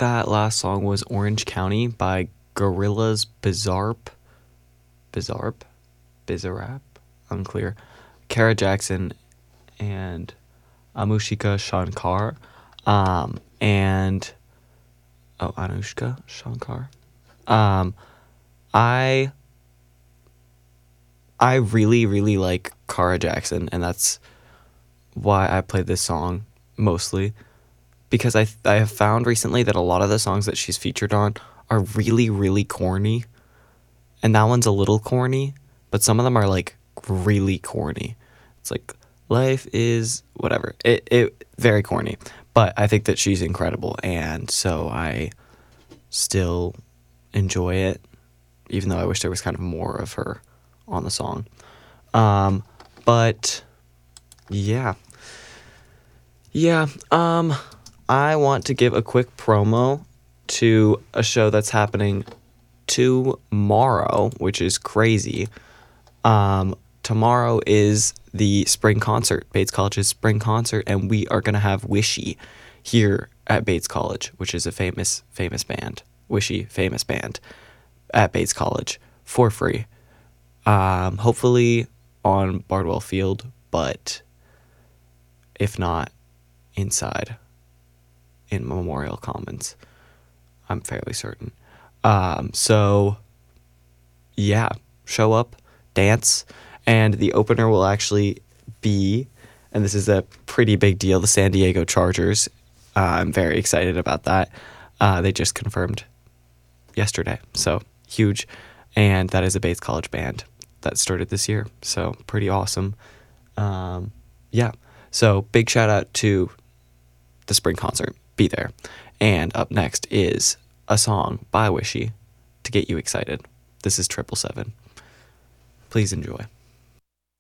that last song was Orange County by Gorillaz Bizarrap? Unclear. Kara Jackson and Anushka Shankar. And Anushka Shankar. I really, really like Kara Jackson, and that's why I played this song mostly. Because I have found recently that a lot of the songs that she's featured on are really, really corny. And that one's a little corny, but some of them are like really corny. It's like life is whatever. It very corny. But I think that she's incredible, and so I still enjoy it, even though I wish there was kind of more of her on the song. But yeah. Yeah. I want to give a quick promo to a show that's happening tomorrow, which is crazy. Tomorrow is the spring concert, Bates College's spring concert, and we are going to have Wishy here at Bates College, which is a famous band. Wishy, famous band at Bates College for free. Hopefully on Bardwell Field, but if not, inside in Memorial Commons. I'm fairly certain. So yeah, show up, dance, and the opener will actually be, and this is a pretty big deal, the San Diego Chargers. I'm very excited about that. They just confirmed yesterday, so huge, and that is a Bates College band that started this year, so pretty awesome. Yeah, so big shout out to the spring concert. Be there. And up next is a song by Wishy to get you excited. This is 777. Please enjoy.